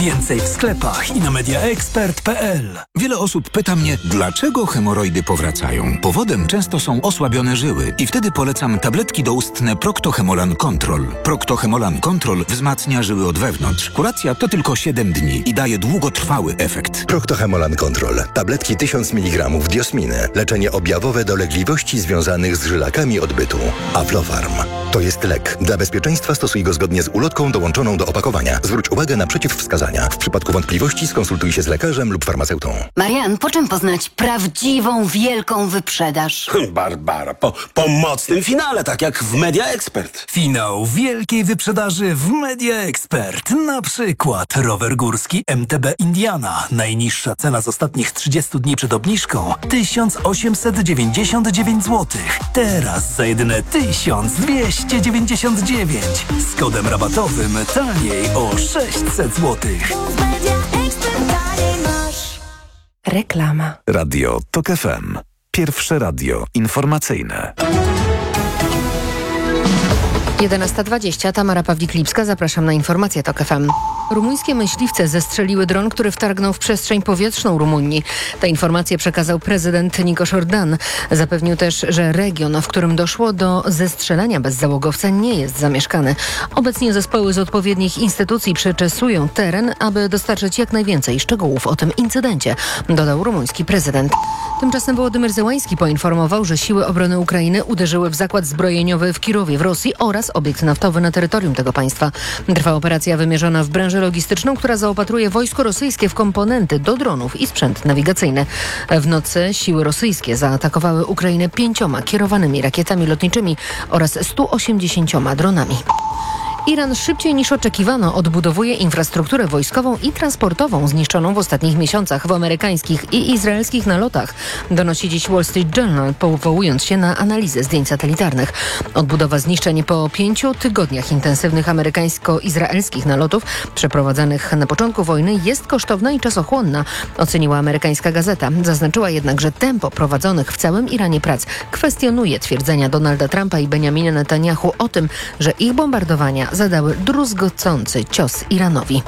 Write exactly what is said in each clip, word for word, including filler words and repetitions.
Więcej w sklepach i na mediaexpert kropka p l. Wiele osób pyta mnie, dlaczego hemoroidy powracają. Powodem często są osłabione żyły i wtedy polecam tabletki doustne Procto-Hemolan Control. Procto-Hemolan Control wzmacnia żyły od wewnątrz. Kuracja to tylko siedem dni i daje długotrwały efekt. Procto-Hemolan Control. Tabletki tysiąc miligramów diosminy. Leczenie objawowe dolegliwości związanych z żylakami odbytu. Aflofarm. To jest lek. Dla bezpieczeństwa stosuj go zgodnie z ulotką dołączoną do opakowania. Zwróć uwagę na przeciwwskazania. W przypadku wątpliwości skonsultuj się z lekarzem lub farmaceutą. Marian, po czym poznać prawdziwą, wielką wyprzedaż? Barbara, po, po mocnym finale, tak jak w Media Expert. Finał wielkiej wyprzedaży w Media Expert. Na przykład rower górski M T B Indiana. Najniższa cena z ostatnich trzydziestu dni przed obniżką tysiąc osiemset dziewięćdziesiąt dziewięć złotych. Teraz za jedyne tysiąc dwieście dziewięćdziesiąt dziewięć. Z kodem rabatowym taniej o sześćset złotych. Reklama. Radio Tok F M. Pierwsze radio informacyjne. jedenasta dwadzieścia. Tamara Pawlik-Lipska. Zapraszam na informacje Tok F M. Rumuńskie myśliwce zestrzeliły dron, który wtargnął w przestrzeń powietrzną Rumunii. Te informacje przekazał prezydent Nikos Ordan. Zapewnił też, że region, w którym doszło do zestrzelania bezzałogowca, nie jest zamieszkany. Obecnie zespoły z odpowiednich instytucji przeczesują teren, aby dostarczyć jak najwięcej szczegółów o tym incydencie, dodał rumuński prezydent. Tymczasem Wołodymyr Zełański poinformował, że siły obrony Ukrainy uderzyły w zakład zbrojeniowy w Kirowie w Rosji oraz obiekt naftowy na terytorium tego państwa. Trwa operacja wymierzona w branżę logistyczną, która zaopatruje wojsko rosyjskie w komponenty do dronów i sprzęt nawigacyjny. W nocy siły rosyjskie zaatakowały Ukrainę pięcioma kierowanymi rakietami lotniczymi oraz stu osiemdziesięcioma dronami. Iran szybciej niż oczekiwano odbudowuje infrastrukturę wojskową i transportową zniszczoną w ostatnich miesiącach w amerykańskich i izraelskich nalotach, donosi dziś Wall Street Journal, powołując się na analizę zdjęć satelitarnych. Odbudowa zniszczeń po pięciu tygodniach intensywnych amerykańsko-izraelskich nalotów przeprowadzanych na początku wojny jest kosztowna i czasochłonna, oceniła amerykańska gazeta. Zaznaczyła jednak, że tempo prowadzonych w całym Iranie prac kwestionuje twierdzenia Donalda Trumpa i Benjamina Netanyahu o tym, że ich bombardowania zadały druzgocący cios Iranowi.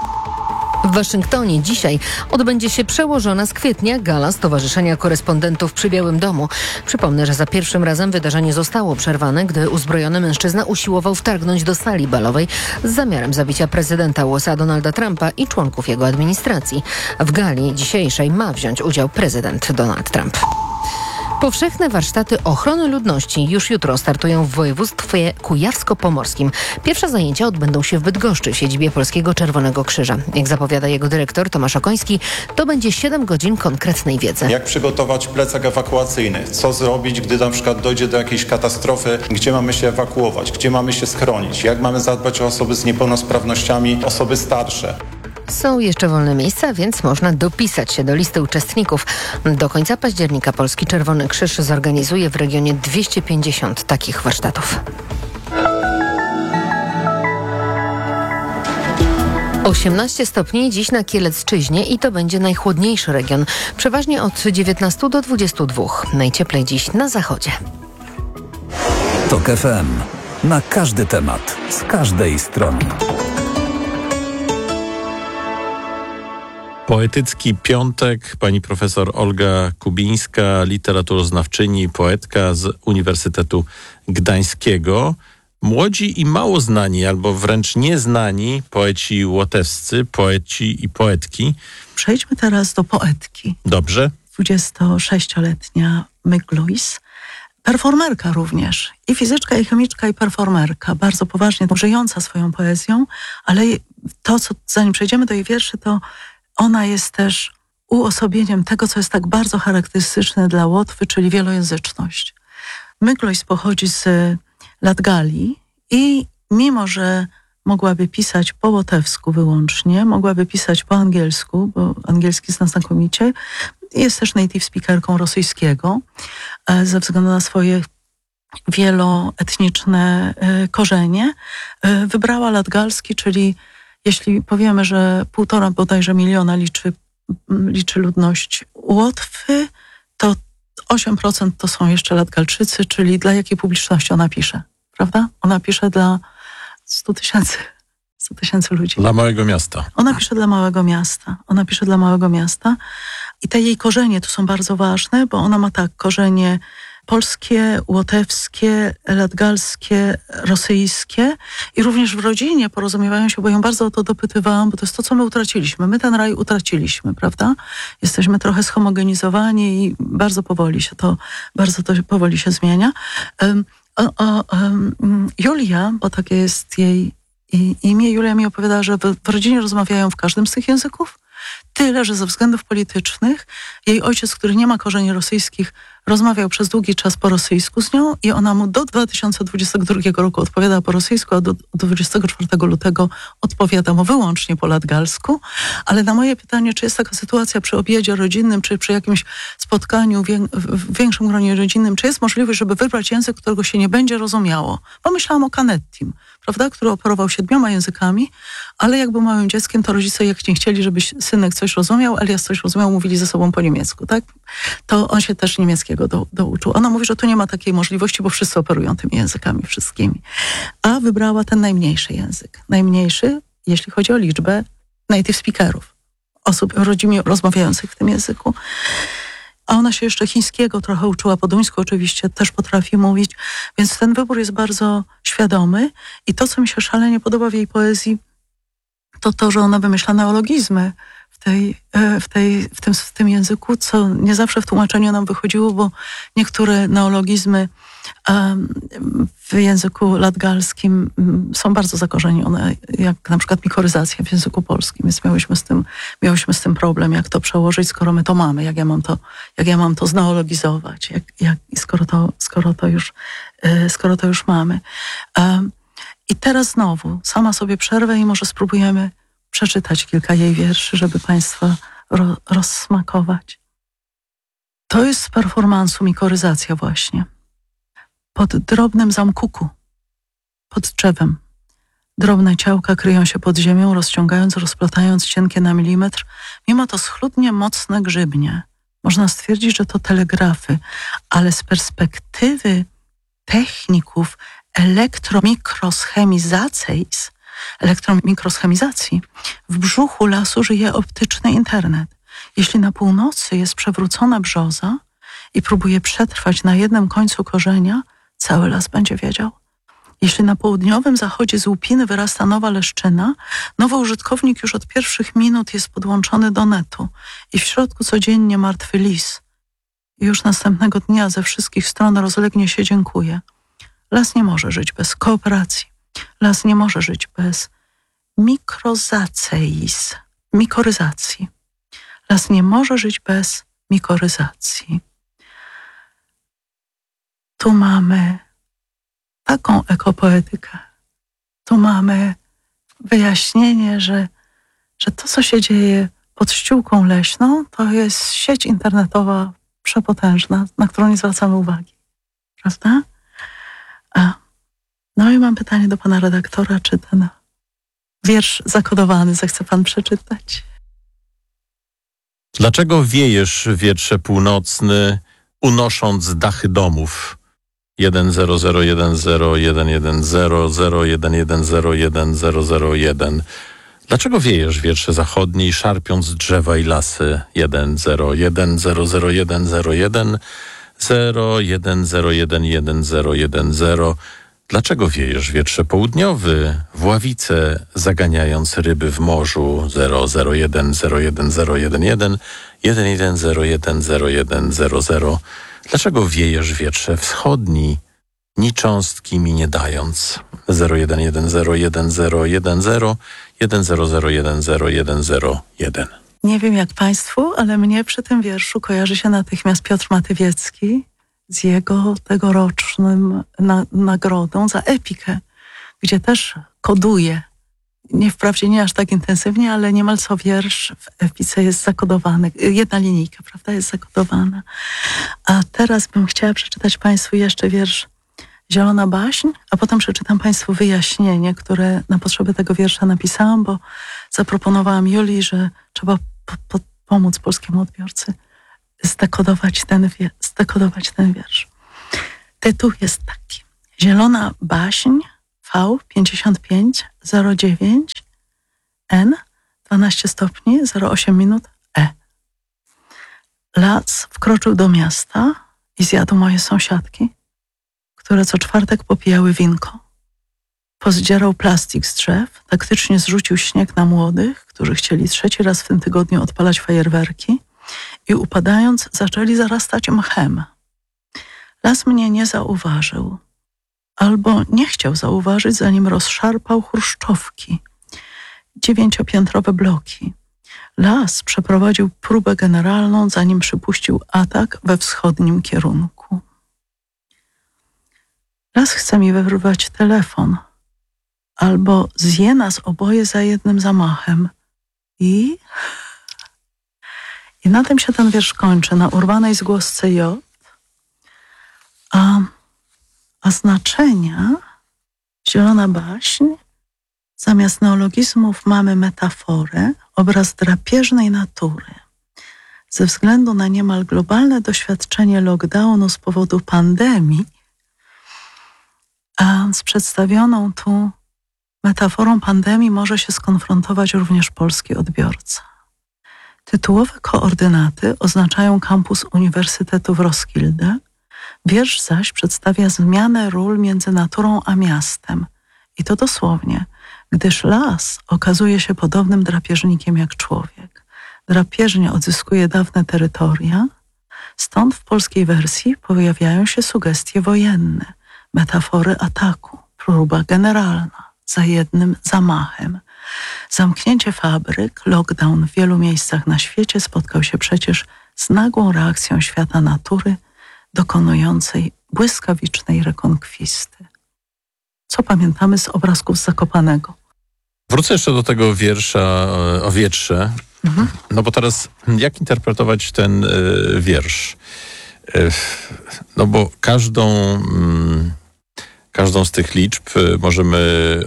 W Waszyngtonie dzisiaj odbędzie się przełożona z kwietnia gala Stowarzyszenia Korespondentów przy Białym Domu. Przypomnę, że za pierwszym razem wydarzenie zostało przerwane, gdy uzbrojony mężczyzna usiłował wtargnąć do sali balowej z zamiarem zabicia prezydenta U S A Donalda Trumpa i członków jego administracji. W gali dzisiejszej ma wziąć udział prezydent Donald Trump. Powszechne warsztaty ochrony ludności już jutro startują w województwie kujawsko-pomorskim. Pierwsze zajęcia odbędą się w Bydgoszczy, w siedzibie Polskiego Czerwonego Krzyża. Jak zapowiada jego dyrektor Tomasz Okoński, to będzie siedem godzin konkretnej wiedzy. Jak przygotować plecak ewakuacyjny? Co zrobić, gdy na przykład dojdzie do jakiejś katastrofy? Gdzie mamy się ewakuować? Gdzie mamy się schronić? Jak mamy zadbać o osoby z niepełnosprawnościami, osoby starsze? Są jeszcze wolne miejsca, więc można dopisać się do listy uczestników. Do końca października Polski Czerwony Krzyż zorganizuje w regionie dwieście pięćdziesiąt takich warsztatów. osiemnaście stopni dziś na Kielecczyźnie i to będzie najchłodniejszy region. Przeważnie od dziewiętnastu do dwudziestu dwóch. Najcieplej dziś na zachodzie. Tok F M. Na każdy temat, z każdej strony. Poetycki piątek. Pani profesor Olga Kubińska, literaturoznawczyni, poetka z Uniwersytetu Gdańskiego. Młodzi i mało znani, albo wręcz nieznani poeci łotewscy, poeci i poetki. Przejdźmy teraz do poetki. Dobrze. dwudziestosześcioletnia Mygluis. Performerka również. I fizyczka, i chemiczka, i performerka. Bardzo poważnie żyjąca swoją poezją, ale to, co zanim przejdziemy do jej wierszy, to ona jest też uosobieniem tego, co jest tak bardzo charakterystyczne dla Łotwy, czyli wielojęzyczność. Mygluis pochodzi z Latgalii i mimo, że mogłaby pisać po łotewsku wyłącznie, mogłaby pisać po angielsku, bo angielski zna znakomicie, jest też native speakerką rosyjskiego ze względu na swoje wieloetniczne korzenie. Wybrała latgalski, czyli jeśli powiemy, że półtora bodajże miliona liczy, liczy ludność Łotwy, to osiem procent to są jeszcze Latgalczycy, czyli dla jakiej publiczności ona pisze, prawda? Ona pisze dla stu tysięcy sto tysięcy ludzi. Dla małego miasta. Ona pisze dla małego miasta. Ona pisze dla małego miasta. I te jej korzenie tu są bardzo ważne, bo ona ma tak, korzenie polskie, łotewskie, latgalskie, rosyjskie i również w rodzinie porozumiewają się, bo ją bardzo o to dopytywałam, bo to jest to, co my utraciliśmy. My ten raj utraciliśmy, prawda? Jesteśmy trochę zhomogenizowani i bardzo powoli się to, bardzo to powoli się zmienia. Um, o, o, um, Julia, bo takie jest jej i, imię, Julia mi opowiadała, że w, w rodzinie rozmawiają w każdym z tych języków, tyle, że ze względów politycznych jej ojciec, który nie ma korzeni rosyjskich, rozmawiał przez długi czas po rosyjsku z nią i ona mu do dwa tysiące dwudziestego drugiego roku odpowiada po rosyjsku, a do dwudziestego czwartego lutego odpowiada mu wyłącznie po latgalsku. Ale na moje pytanie, czy jest taka sytuacja przy obiedzie rodzinnym, czy przy jakimś spotkaniu w większym gronie rodzinnym, czy jest możliwość, żeby wybrać język, którego się nie będzie rozumiało? Pomyślałam o Canettim, prawda, który operował siedmioma językami, ale jak był małym dzieckiem, to rodzice jak nie chcieli, żeby synek coś rozumiał, Elias coś rozumiał, mówili ze sobą po niemiecku, tak? To on się też niemieckiego do, douczył. Ona mówi, że tu nie ma takiej możliwości, bo wszyscy operują tymi językami wszystkimi. A wybrała ten najmniejszy język. Najmniejszy, jeśli chodzi o liczbę native speakerów, osób rodzimie rozmawiających w tym języku. A ona się jeszcze chińskiego trochę uczyła, po duńsku oczywiście też potrafi mówić, więc ten wybór jest bardzo świadomy i to, co mi się szalenie podoba w jej poezji, to to, że ona wymyśla neologizmy w, tej, w, tej, w, tym, w tym języku, co nie zawsze w tłumaczeniu nam wychodziło, bo niektóre neologizmy um, w języku latgalskim um, są bardzo zakorzenione, jak na przykład mikoryzacja w języku polskim, więc miałyśmy z tym, miałyśmy z tym problem, jak to przełożyć, skoro my to mamy, jak ja mam to, jak ja mam to zneologizować, jak, jak, skoro, to, skoro, to już, y, skoro to już mamy. Um, I teraz znowu, sama sobie przerwę i może spróbujemy przeczytać kilka jej wierszy, żeby Państwa ro, rozsmakować. To jest z performansu mikoryzacja właśnie. Pod drobnym zamkuku, pod drzewem. Drobne ciałka kryją się pod ziemią, rozciągając, rozplatając cienkie na milimetr. Mimo to schludnie mocne grzybnie. Można stwierdzić, że to telegrafy, ale z perspektywy techników elektromikroschemizacji, elektromikroschemizacji w brzuchu lasu żyje optyczny internet. Jeśli na północy jest przewrócona brzoza i próbuje przetrwać na jednym końcu korzenia, cały las będzie wiedział. Jeśli na południowym zachodzie z łupiny wyrasta nowa leszczyna, nowy użytkownik już od pierwszych minut jest podłączony do netu i w środku codziennie martwy lis. I już następnego dnia ze wszystkich stron rozlegnie się dziękuję. Las nie może żyć bez kooperacji. Las nie może żyć bez mikrozaceis, mikoryzacji. Las nie może żyć bez mikoryzacji. Tu mamy taką ekopoetykę. Tu mamy wyjaśnienie, że, że to, co się dzieje pod ściółką leśną, to jest sieć internetowa przepotężna, na którą nie zwracamy uwagi. Prawda? A, no i mam pytanie do pana redaktora, czy ten wiersz zakodowany zechce pan przeczytać? Dlaczego wiejesz, wietrze północny, unosząc dachy domów? jeden zero zero jeden zero jeden jeden zero zero jeden jeden zero jeden zero zero jeden. Dlaczego wiejesz, wietrze zachodni, szarpiąc drzewa i lasy? jeden zero jeden zero zero jeden zero jeden zero jeden zero jeden jeden zero jeden zero. Dlaczego wiejesz, wietrze południowy, w ławice zaganiając ryby w morzu? zero zero jeden zero jeden zero jeden jeden jeden jeden zero jeden zero jeden zero zero. Dlaczego wiejesz, wietrze wschodni, ni cząstki mi nie dając? zero jeden jeden zero jeden zero jeden zero jeden zero zero jeden zero jeden zero jeden. Nie wiem jak państwu, ale mnie przy tym wierszu kojarzy się natychmiast Piotr Matywiecki z jego tegorocznym na, nagrodą za epikę, gdzie też koduje. Nie wprawdzie nie aż tak intensywnie, ale niemal co wiersz w epice jest zakodowany. Jedna linijka, prawda, jest zakodowana. A teraz bym chciała przeczytać państwu jeszcze wiersz Zielona baśń, a potem przeczytam państwu wyjaśnienie, które na potrzeby tego wiersza napisałam, bo zaproponowałam Julii, że trzeba po, po, pomóc polskiemu odbiorcy zdekodować ten, wie, zdekodować ten wiersz. Tytuł jest taki. Zielona baśń V pięćdziesiąt pięć zero dziewięć, N dwanaście stopni zero osiem minut, E. Las wkroczył do miasta i zjadł moje sąsiadki, które co czwartek popijały winko. Pozdzierał plastik z drzew, taktycznie zrzucił śnieg na młodych, którzy chcieli trzeci raz w tym tygodniu odpalać fajerwerki i upadając zaczęli zarastać mchem. Las mnie nie zauważył, albo nie chciał zauważyć, zanim rozszarpał chruszczowki, dziewięciopiętrowe bloki. Las przeprowadził próbę generalną, zanim przypuścił atak we wschodnim kierunku. Las chce mi wyrwać telefon, albo zje nas oboje za jednym zamachem. I... I na tym się ten wiersz kończy, na urwanej zgłosce J. A, a znaczenia, zielona baśń, zamiast neologizmów mamy metaforę, obraz drapieżnej natury. Ze względu na niemal globalne doświadczenie lockdownu z powodu pandemii, a z przedstawioną tu metaforą pandemii może się skonfrontować również polski odbiorca. Tytułowe koordynaty oznaczają kampus Uniwersytetu w Roskilde, wiersz zaś przedstawia zmianę ról między naturą a miastem. I to dosłownie, gdyż las okazuje się podobnym drapieżnikiem jak człowiek. Drapieżnie odzyskuje dawne terytoria, stąd w polskiej wersji pojawiają się sugestie wojenne, metafory ataku, próba generalna, za jednym zamachem. Zamknięcie fabryk, lockdown w wielu miejscach na świecie spotkał się przecież z nagłą reakcją świata natury dokonującej błyskawicznej rekonkwisty. Co pamiętamy z obrazków z Zakopanego? Wrócę jeszcze do tego wiersza o wietrze. Mhm. No bo teraz jak interpretować ten y, wiersz? Y, no bo każdą... Y, Każdą z tych liczb możemy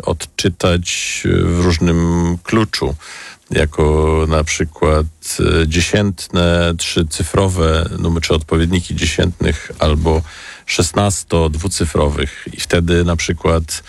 odczytać w różnym kluczu, jako na przykład dziesiętne, trzycyfrowe numery, czy odpowiedniki dziesiętnych, albo szesnasto dwucyfrowych. I wtedy na przykład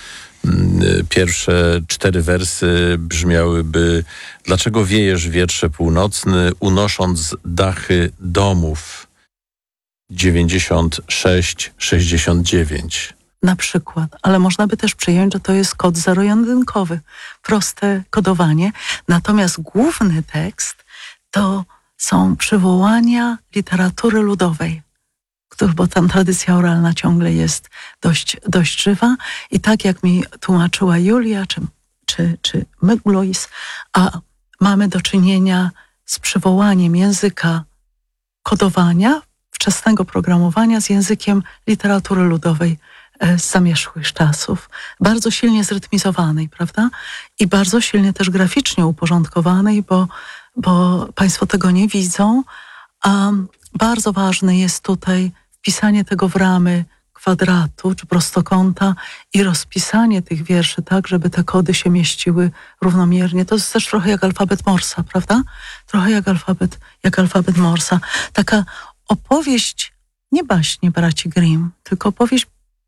pierwsze cztery wersy brzmiałyby: dlaczego wiejesz wietrze północny, unosząc dachy domów? dziewięćdziesiąt sześć sześćdziesiąt dziewięć. Na przykład, ale można by też przyjąć, że to jest kod zero-jedynkowy, proste kodowanie. Natomiast główny tekst to są przywołania literatury ludowej, bo tam tradycja oralna ciągle jest dość, dość żywa. I tak jak mi tłumaczyła Julia czy, czy, czy Myglois, a mamy do czynienia z przywołaniem języka kodowania, wczesnego programowania z językiem literatury ludowej z zamierzchłych czasów, bardzo silnie zrytmizowanej, prawda? I bardzo silnie też graficznie uporządkowanej, bo, bo Państwo tego nie widzą, a bardzo ważne jest tutaj wpisanie tego w ramy kwadratu czy prostokąta i rozpisanie tych wierszy tak, żeby te kody się mieściły równomiernie. To jest też trochę jak alfabet Morsa, prawda? Trochę jak alfabet, jak alfabet Morsa. Taka opowieść, nie baśnie braci Grimm, tylko opowieść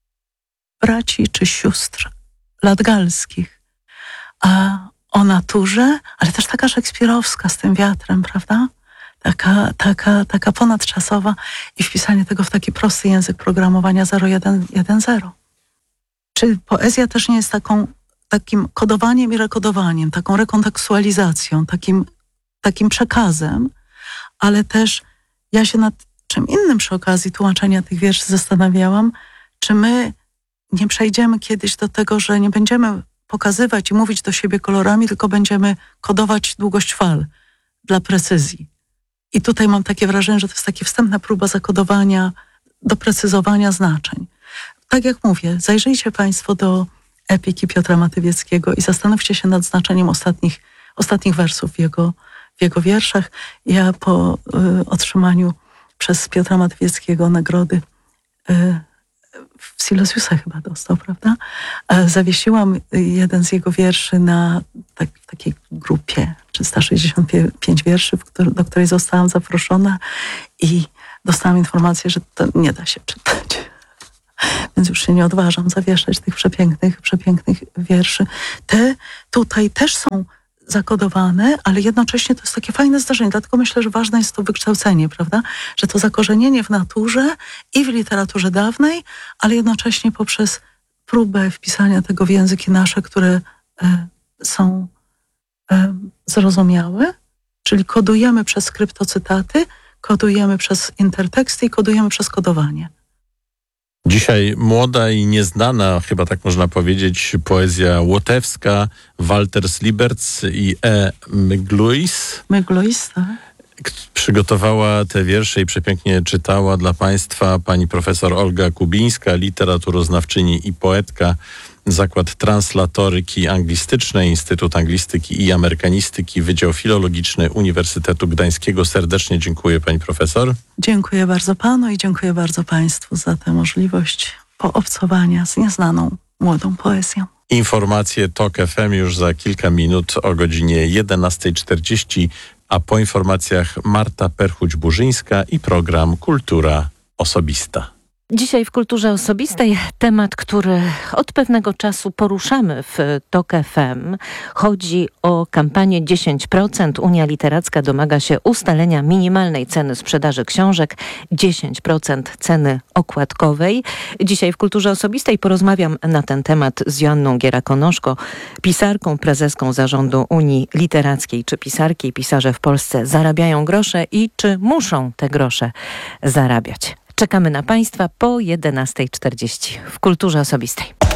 braci czy sióstr latgalskich, a o naturze, ale też taka szekspirowska z tym wiatrem, prawda? Taka, taka, taka ponadczasowa i wpisanie tego w taki prosty język programowania zero jeden jeden zero. Czy poezja też nie jest taką, takim kodowaniem i rekodowaniem, taką rekontekstualizacją, takim, takim przekazem, ale też ja się nad czym innym przy okazji tłumaczenia tych wierszy zastanawiałam, czy my nie przejdziemy kiedyś do tego, że nie będziemy pokazywać i mówić do siebie kolorami, tylko będziemy kodować długość fal dla precyzji. I tutaj mam takie wrażenie, że to jest taka wstępna próba zakodowania, doprecyzowania znaczeń. Tak jak mówię, zajrzyjcie Państwo do epiki Piotra Matywieckiego i zastanówcie się nad znaczeniem ostatnich, ostatnich wersów w jego, w jego wierszach. Ja po y, otrzymaniu przez Piotra Matywieckiego nagrody y, w Silesiusa chyba dostał, prawda? Zawiesiłam jeden z jego wierszy na tak, w takiej grupie trzysta sześćdziesiąt pięć wierszy, do której zostałam zaproszona i dostałam informację, że to nie da się czytać. więc już się nie odważam zawieszać tych przepięknych, przepięknych wierszy. Te tutaj też są zakodowane, ale jednocześnie to jest takie fajne zdarzenie. Dlatego myślę, że ważne jest to wykształcenie, prawda? Że to zakorzenienie w naturze i w literaturze dawnej, ale jednocześnie poprzez próbę wpisania tego w języki nasze, które e, są e, zrozumiałe, czyli kodujemy przez skryptocytaty, kodujemy przez interteksty i kodujemy przez kodowanie. Dzisiaj młoda i nieznana, chyba tak można powiedzieć, poezja łotewska, Walter Sliberc i E. Mygluis. Mygluis, tak. Przygotowała te wiersze i przepięknie czytała dla Państwa pani profesor Olga Kubińska, literaturoznawczyni i poetka, Zakład Translatoryki Anglistycznej, Instytut Anglistyki i Amerykanistyki, Wydział Filologiczny Uniwersytetu Gdańskiego. Serdecznie dziękuję pani profesor. Dziękuję bardzo panu i dziękuję bardzo państwu za tę możliwość poobcowania z nieznaną młodą poezją. Informacje TOK F M już za kilka minut o godzinie jedenasta czterdzieści, a po informacjach Marta Perchuć-Burzyńska i program Kultura Osobista. Dzisiaj w Kulturze Osobistej temat, który od pewnego czasu poruszamy w TOK F M. Chodzi o kampanię dziesięć procent. Unia Literacka domaga się ustalenia minimalnej ceny sprzedaży książek, dziesięć procent ceny okładkowej. Dzisiaj w Kulturze Osobistej porozmawiam na ten temat z Joanną Giera-Konoszko, pisarką, prezeską zarządu Unii Literackiej. Czy pisarki i pisarze w Polsce zarabiają grosze i czy muszą te grosze zarabiać? Czekamy na Państwa po jedenasta czterdzieści w Kulturze Osobistej.